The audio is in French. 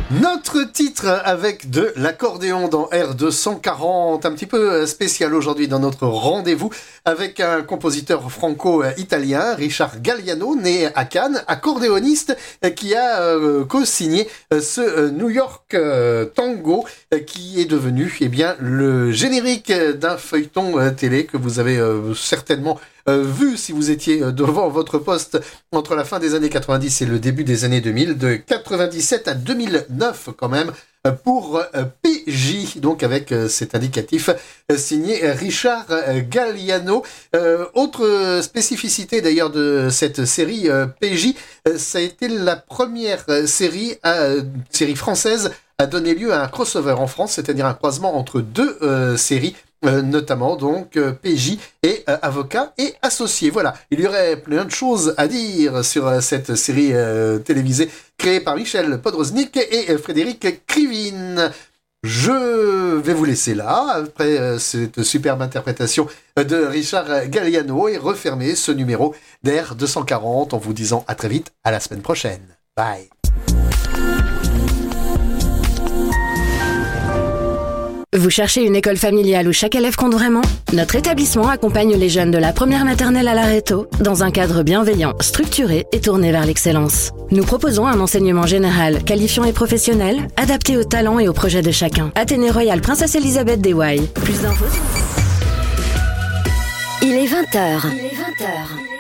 Notre titre avec de l'accordéon dans R240, un petit peu spécial aujourd'hui dans notre rendez-vous avec un compositeur franco-italien, Richard Galliano, né à Cannes, accordéoniste qui a co-signé ce New York Tango qui est devenu le générique d'un feuilleton télé que vous avez certainement vu si vous étiez devant votre poste entre la fin des années 90 et le début des années 2000, de 97 à 2009 quand même, pour PJ, donc avec cet indicatif signé Richard Galliano. Autre spécificité d'ailleurs de cette série PJ, ça a été la première série française à donner lieu à un crossover en France, c'est-à-dire un croisement entre deux séries, notamment donc PJ et Avocat et Associés. Voilà, il y aurait plein de choses à dire sur cette série télévisée créée par Michel Podroznik et Frédéric Krivine. Je vais vous laisser là, après cette superbe interprétation de Richard Galliano, et refermer ce numéro d'R240 en vous disant à très vite, à la semaine prochaine. Bye. Vous cherchez une école familiale où chaque élève compte vraiment ? Notre établissement accompagne les jeunes de la première maternelle à l'Areto dans un cadre bienveillant, structuré et tourné vers l'excellence. Nous proposons un enseignement général, qualifiant et professionnel, adapté aux talents et aux projets de chacun. Athénée Royal Princesse Elisabeth d'Hawaï. Plus d'infos. Il est 20h.